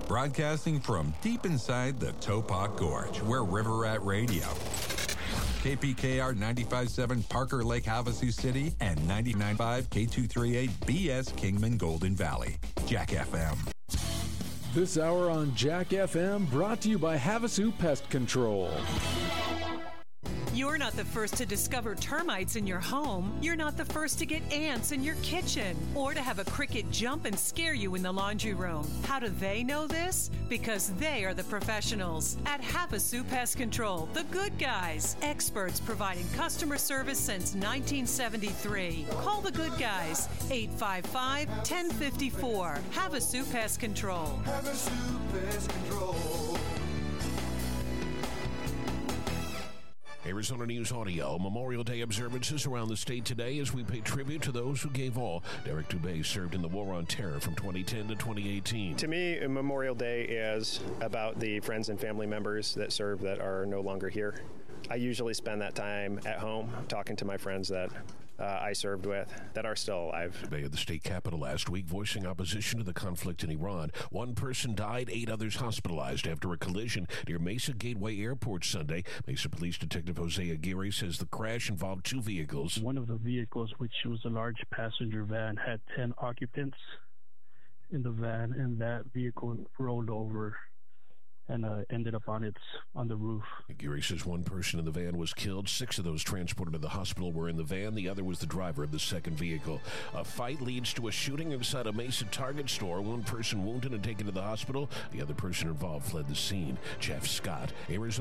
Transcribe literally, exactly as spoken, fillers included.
Broadcasting from deep inside the Topop Gorge, where River Rat Radio. K P K R ninety-five point seven Parker Lake, Havasu City, and ninety-nine point five K two thirty-eight B S Kingman, Golden Valley. Jack F M. This hour on Jack F M brought to you by Havasu Pest Control. You're not the first to discover termites in your home. You're not the first to get ants in your kitchen or to have a cricket jump and scare you in the laundry room. How do they know this? Because they are the professionals at Havasu Pest Control, the good guys, experts providing customer service since nineteen seventy-three. Call the good guys, eight five five, one zero five four. Havasu Pest Control. Havasu Pest Control. Arizona News Audio. Memorial Day observances around the state today as we pay tribute to those who gave all. Derek Dubé served in the War on Terror from twenty ten to twenty eighteen. To me, Memorial Day is about the friends and family members that served that are no longer here. I usually spend that time at home talking to my friends that uh, I served with that are still alive. Dubé at the state capitol last week voicing opposition to the conflict in Iran. One person died, eight others hospitalized after a collision near Mesa Gateway Airport Sunday. Mesa Police Detective Jose Aguirre says the crash involved two vehicles. One of the vehicles, which was a large passenger van, had ten occupants in the van, and that vehicle rolled over and uh, ended up on its on the roof. Aguirre says one person in the van was killed. Six of those transported to the hospital were in the van. The other was the driver of the second vehicle. A fight leads to a shooting inside a Mesa Target store. One person wounded and taken to the hospital. The other person involved fled the scene. Jeff Scott, Arizona.